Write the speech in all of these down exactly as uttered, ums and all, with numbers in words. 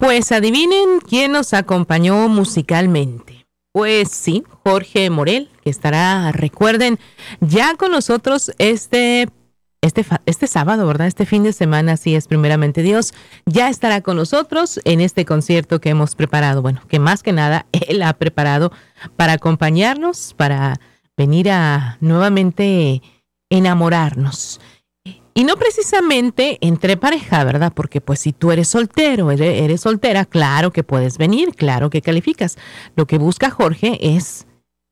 Pues adivinen quién nos acompañó musicalmente. Pues sí, Jorge Morel, que estará, recuerden, ya con nosotros este, este, este sábado, ¿verdad? Este fin de semana, así es, primeramente Dios, ya estará con nosotros en este concierto que hemos preparado. Bueno, que más que nada él ha preparado para acompañarnos, para venir a nuevamente enamorarnos. Y no precisamente entre pareja, ¿verdad? Porque pues si tú eres soltero, eres, eres soltera, claro que puedes venir, claro que calificas. Lo que busca Jorge es,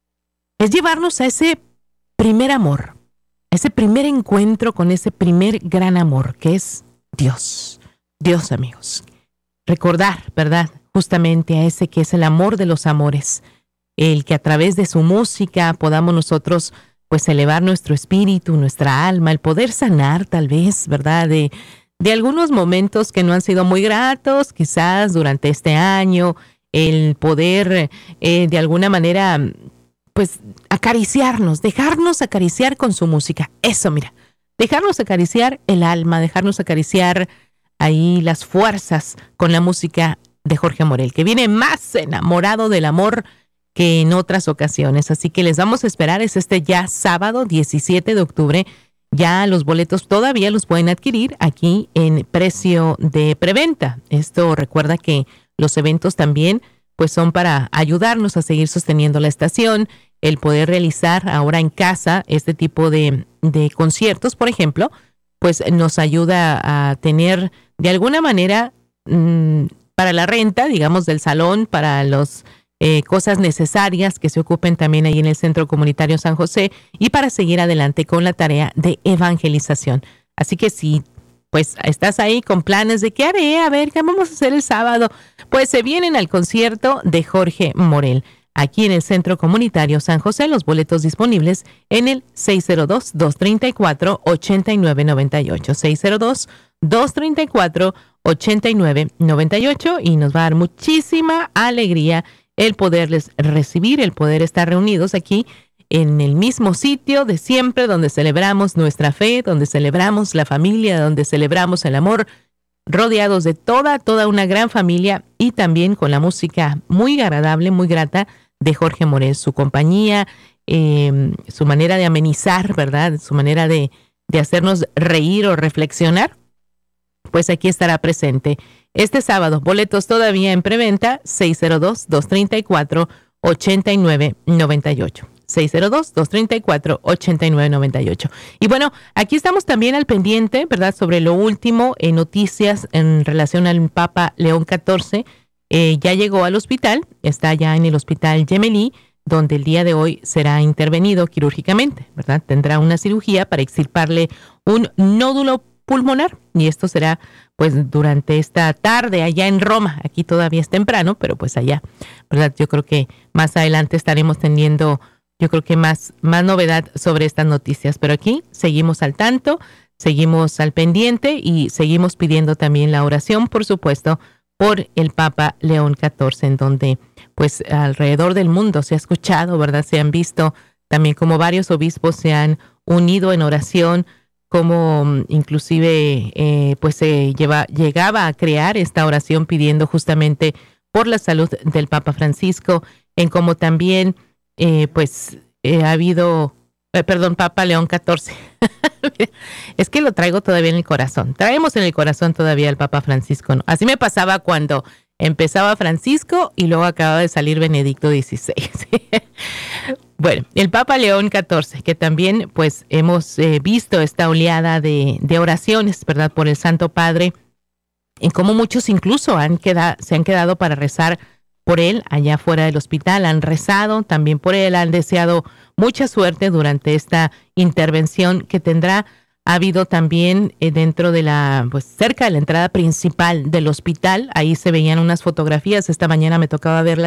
es llevarnos a ese primer amor, ese primer encuentro con ese primer gran amor, que es Dios. Dios, amigos. Recordar, ¿verdad? Justamente a ese que es el amor de los amores. El que a través de su música podamos nosotros pues elevar nuestro espíritu, nuestra alma, el poder sanar tal vez, ¿verdad? De, de algunos momentos que no han sido muy gratos, quizás durante este año, el poder eh, de alguna manera, pues acariciarnos, dejarnos acariciar con su música. Eso, mira, dejarnos acariciar el alma, dejarnos acariciar ahí las fuerzas con la música de Jorge Morel, que viene más enamorado del amor que en otras ocasiones. Así que les vamos a esperar, es este ya sábado diecisiete de octubre. Ya los boletos todavía los pueden adquirir aquí en precio de preventa. Esto recuerda que los eventos también pues son para ayudarnos a seguir sosteniendo la estación, el poder realizar ahora en casa este tipo de, de conciertos, por ejemplo, pues nos ayuda a tener de alguna manera mmm, para la renta, digamos, del salón, para los Eh, cosas necesarias que se ocupen también ahí en el Centro Comunitario San José y para seguir adelante con la tarea de evangelización. Así que si pues estás ahí con planes de qué haré, a ver, qué vamos a hacer el sábado, pues se vienen al concierto de Jorge Morel. Aquí en el Centro Comunitario San José, los boletos disponibles en el seis cero dos, dos tres cuatro, ocho nueve nueve ocho, seis cero dos, dos tres cuatro, ocho nueve nueve ocho, y nos va a dar muchísima alegría el poderles recibir, el poder estar reunidos aquí en el mismo sitio de siempre, donde celebramos nuestra fe, donde celebramos la familia, donde celebramos el amor, rodeados de toda, toda una gran familia y también con la música muy agradable, muy grata de Jorge Morel, su compañía, eh, su manera de amenizar, ¿verdad? Su manera de, de hacernos reír o reflexionar, pues aquí estará presente. Este sábado, boletos todavía en preventa, seis cero dos, dos tres cuatro, ocho nueve nueve ocho. seis cero dos, dos tres cuatro, ocho nueve nueve ocho. Y bueno, aquí estamos también al pendiente, ¿verdad? Sobre lo último en noticias en relación al Papa León catorce. Eh, ya llegó al hospital, está ya en el hospital Gemelli, donde el día de hoy será intervenido quirúrgicamente, ¿verdad? Tendrá una cirugía para extirparle un nódulo pulmonar y esto será pues durante esta tarde allá en Roma. Aquí todavía es temprano, pero pues allá, ¿verdad? Yo creo que más adelante estaremos teniendo, yo creo que más, más novedad sobre estas noticias, pero aquí seguimos al tanto, seguimos al pendiente y seguimos pidiendo también la oración, por supuesto, por el Papa León catorce, en donde pues alrededor del mundo se ha escuchado, ¿verdad? Se han visto también como varios obispos se han unido en oración, como inclusive eh, pues se lleva, llegaba a crear esta oración pidiendo justamente por la salud del Papa Francisco, en como también eh, pues eh, ha habido, eh, perdón, Papa León catorce. Es que lo traigo todavía en el corazón. Traemos en el corazón todavía al Papa Francisco, ¿no? Así me pasaba cuando empezaba Francisco y luego acababa de salir Benedicto dieciséis. Bueno, el Papa León catorce, que también pues hemos eh, visto esta oleada de, de oraciones, ¿verdad? Por el Santo Padre, en cómo muchos incluso han quedado, se han quedado para rezar por él allá fuera del hospital, han rezado también por él, han deseado mucha suerte durante esta intervención que tendrá. Ha habido también eh, dentro de la, pues cerca de la entrada principal del hospital, ahí se veían unas fotografías, esta mañana me tocaba verlas.